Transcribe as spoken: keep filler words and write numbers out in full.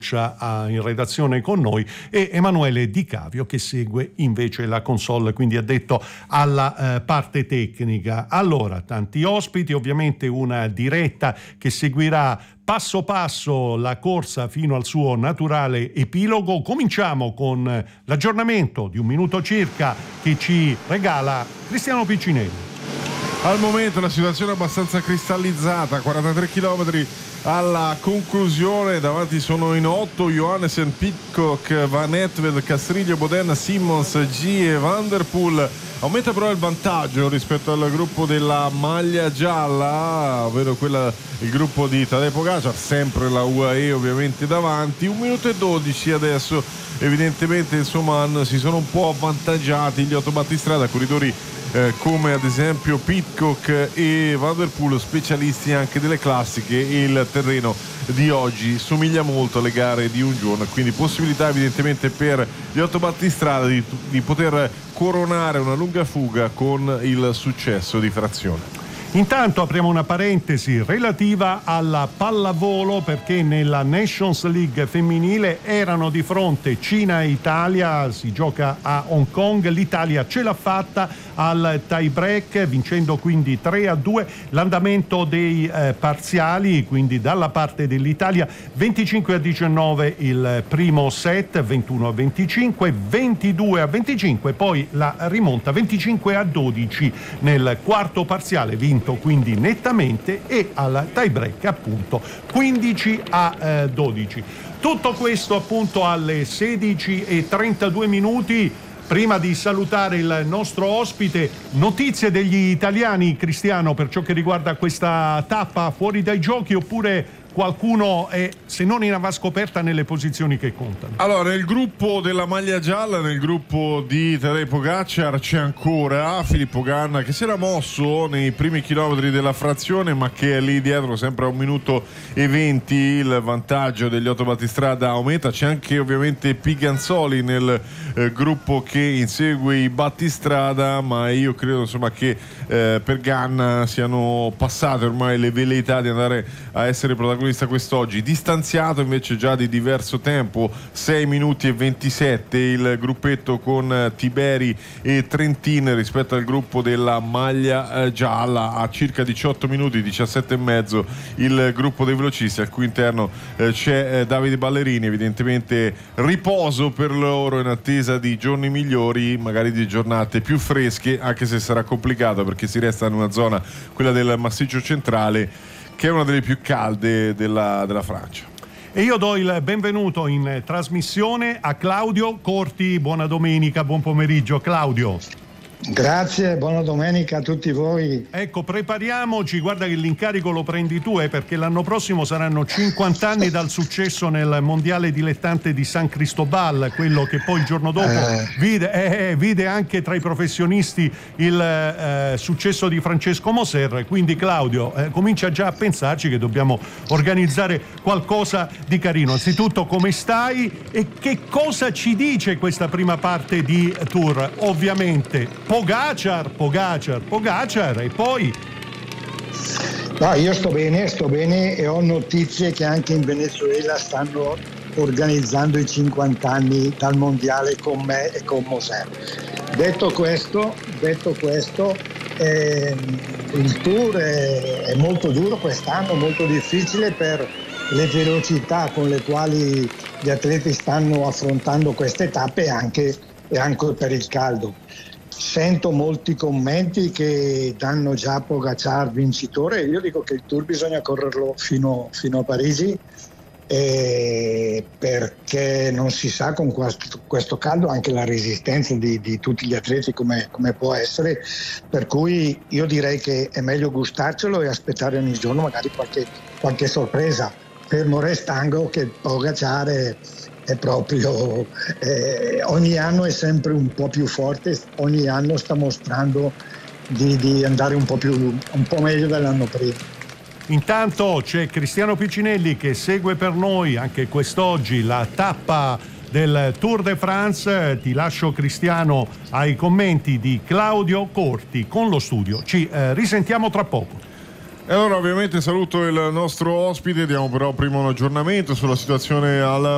in redazione con noi, e Emanuele Di Cavio che segue invece la console, quindi addetto alla eh, parte tecnica. Allora, tanti ospiti, ovviamente una diretta che seguirà passo passo la corsa fino al suo naturale epilogo. Cominciamo con l'aggiornamento di un minuto circa che ci regala Cristiano Piccinelli. Al momento la situazione è abbastanza cristallizzata, quarantatré chilometri alla conclusione, davanti sono in otto Johannessen, Pidcock, Van Etwed, Castriglio, Boden, Simmons, G e Van der Poel. Aumenta però il vantaggio rispetto al gruppo della maglia gialla, ovvero quella, il gruppo di Tadej Pogačar, sempre la U A E ovviamente davanti, un minuto e dodici adesso. Evidentemente insomma si sono un po' avvantaggiati gli otto battistrada, corridori Eh, come ad esempio Pidcock e Van der Poel, specialisti anche delle classiche, e il terreno di oggi somiglia molto alle gare di un giorno, quindi possibilità evidentemente per gli otto battistrada di, di poter coronare una lunga fuga con il successo di frazione. Intanto apriamo una parentesi relativa alla pallavolo, perché nella Nations League femminile erano di fronte Cina e Italia, si gioca a Hong Kong, l'Italia ce l'ha fatta al tie break vincendo quindi tre a due. L'andamento dei eh, parziali, quindi dalla parte dell'Italia: venticinque a diciannove il primo set, ventuno a venticinque, ventidue a venticinque, poi la rimonta venticinque a dodici nel quarto parziale, vinto quindi nettamente, e al tie break appunto quindici a dodici. Tutto questo appunto alle sedici e trentadue minuti. Prima di salutare il nostro ospite, notizie degli italiani, Cristiano, per ciò che riguarda questa tappa fuori dai giochi, oppure qualcuno è, se non in avascoperta, nelle posizioni che contano? Allora, nel gruppo della maglia gialla, nel gruppo di Tadej Pogačar, c'è ancora Filippo Ganna, che si era mosso nei primi chilometri della frazione, ma che è lì dietro sempre a un minuto e venti. Il vantaggio degli otto battistrada aumenta. C'è anche ovviamente Piganzoli nel eh, gruppo che insegue i battistrada, ma io credo insomma che eh, per Ganna siano passate ormai le velleità di andare a essere protagonista quest'oggi. Distanziato invece già di diverso tempo, sei minuti e ventisette il gruppetto con Tiberi e Trentin rispetto al gruppo della maglia gialla, a circa diciotto minuti, diciassette e mezzo il gruppo dei velocisti, al cui interno eh, c'è eh, Davide Ballerini. Evidentemente riposo per loro in attesa di giorni migliori, magari di giornate più fresche, anche se sarà complicato perché si resta in una zona, quella del massiccio centrale, che è una delle più calde della, della Francia. E io do il benvenuto in trasmissione a Claudio Corti. Buona domenica, buon pomeriggio Claudio. Grazie, buona domenica a tutti voi. Ecco, prepariamoci, guarda che l'incarico lo prendi tu, eh, perché l'anno prossimo saranno cinquanta anni dal successo nel mondiale dilettante di San Cristobal, quello che poi il giorno dopo eh. Vide, eh, vide anche tra i professionisti il eh, successo di Francesco Moser. Quindi Claudio, eh, comincia già a pensarci che dobbiamo organizzare qualcosa di carino. Anzitutto, come stai e che cosa ci dice questa prima parte di tour? Ovviamente Pogačar, Pogačar, Pogačar, e poi? No, io sto bene, sto bene e ho notizie che anche in Venezuela stanno organizzando i cinquanta anni dal mondiale con me e con Moser. Detto questo, detto questo eh, il tour è, è molto duro quest'anno, molto difficile per le velocità con le quali gli atleti stanno affrontando queste tappe, anche, e anche per il caldo. Sento molti commenti che danno già Pogačar vincitore. Io dico che il Tour bisogna correrlo fino, fino a Parigi, eh, perché non si sa con questo, questo caldo anche la resistenza di, di tutti gli atleti come, come può essere, per cui io direi che è meglio gustarcelo e aspettare ogni giorno magari qualche, qualche sorpresa, fermo restando che Pogačar è è proprio eh, ogni anno è sempre un po' più forte, ogni anno sta mostrando di, di andare un po' più un po' meglio dell'anno prima. Intanto c'è Cristiano Piccinelli che segue per noi anche quest'oggi la tappa del Tour de France. Ti lascio, Cristiano, ai commenti di Claudio Corti con lo studio. Ci eh, risentiamo tra poco. E allora ovviamente saluto il nostro ospite, diamo però prima un aggiornamento sulla situazione al